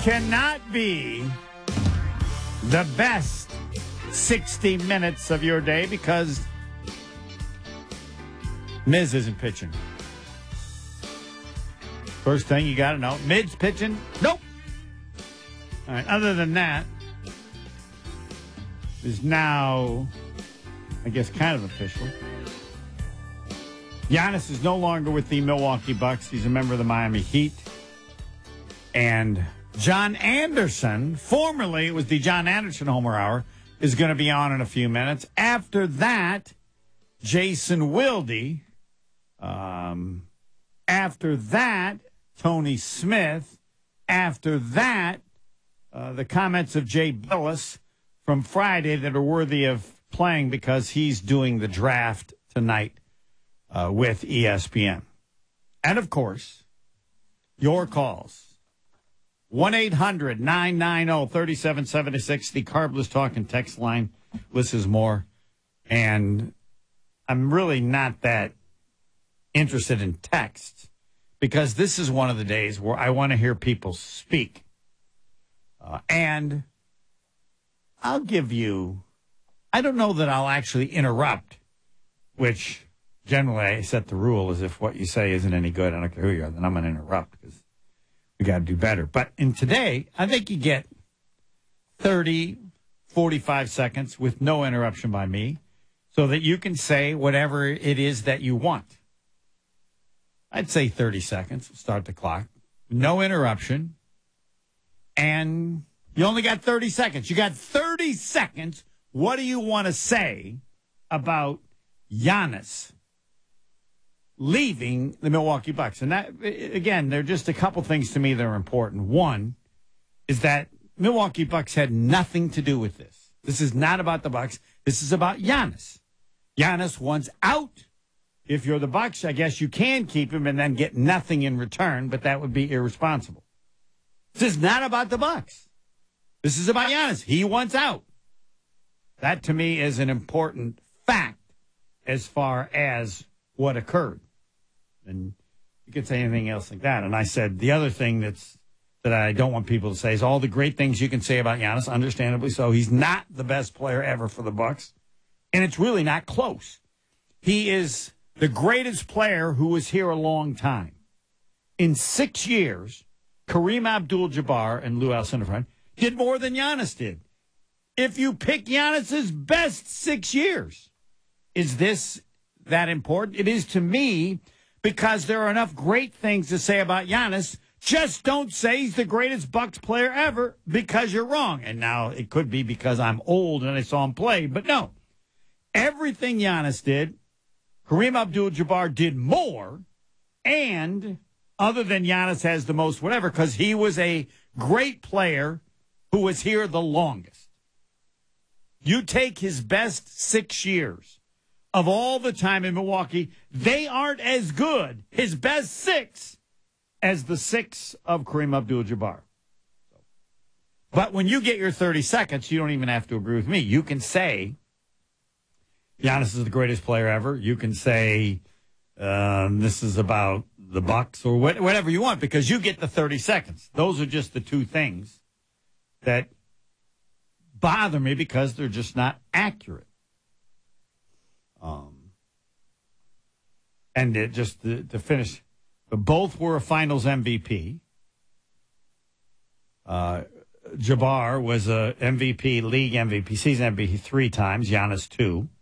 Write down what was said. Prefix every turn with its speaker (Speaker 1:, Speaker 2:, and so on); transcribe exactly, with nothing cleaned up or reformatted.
Speaker 1: cannot be the best sixty minutes of your day because Miz isn't pitching. First thing you got to know, Miz pitching? Nope. All right, other than that, is now, I guess, kind of official. Giannis is no longer with the Milwaukee Bucks. He's a member of the Miami Heat. And John Anderson, formerly it was the John Anderson Homer Hour, is going to be on in a few minutes. After that, Jason Wilde. Um, after that, Tony Smith. After that, uh, the comments of Jay Billis from Friday that are worthy of playing because he's doing the draft tonight uh, with E S P N. And, of course, your calls. one eight hundred nine nine zero three seven seven six, the Carbless Talk and text line. This is more. And I'm really not that interested in text because this is one of the days where I want to hear people speak. Uh, and I'll give you, I don't know that I'll actually interrupt, which generally I set the rule as if what you say isn't any good. I don't care who you are, then I'm going to interrupt because we got to do better. But in today, I think you get thirty, forty-five seconds with no interruption by me so that you can say whatever it is that you want. I'd say thirty seconds. Start the clock. No interruption. And you only got thirty seconds. You got thirty seconds. What do you want to say about Giannis leaving the Milwaukee Bucks? And that, again, there are just a couple things to me that are important. One is that Milwaukee Bucks had nothing to do with this. This is not about the Bucks. This is about Giannis. Giannis wants out. If you're the Bucks, I guess you can keep him and then get nothing in return, but that would be irresponsible. This is not about the Bucks. This is about Giannis. He wants out. That, to me, is an important fact as far as what occurred. And you could say anything else like that. And I said the other thing that's that I don't want people to say is all the great things you can say about Giannis, understandably so. He's not the best player ever for the Bucks, and it's really not close. He is the greatest player who was here a long time. In six years, Kareem Abdul-Jabbar and Lou Alcindor did more than Giannis did. If you pick Giannis's best six years, is this that important? It is to me because there are enough great things to say about Giannis. Just don't say he's the greatest Bucks player ever because you're wrong. And now it could be because I'm old and I saw him play, but no. Everything Giannis did, Kareem Abdul-Jabbar did more, and other than Giannis has the most whatever, because he was a great player who was here the longest. You take his best six years of all the time in Milwaukee, they aren't as good, his best six, as the six of Kareem Abdul-Jabbar. But when you get your thirty seconds, you don't even have to agree with me. You can say Giannis is the greatest player ever. You can say um, this is about the Bucks or wh- whatever you want because you get the thirty seconds. Those are just the two things that bother me because they're just not accurate. Um, and it just to, to finish, both were a Finals M V P. Uh, Jabbar was a M V P, league M V P, season M V P three times. Giannis two.